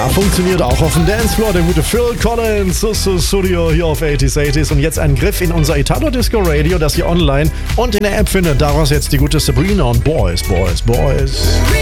Ja, funktioniert auch auf dem Dancefloor. Der gute Phil Collins, Studio hier auf 80s. Und jetzt ein Griff in unser Italo Disco Radio, das ihr online und in der App findet. Daraus jetzt die gute Sabrina und Boys.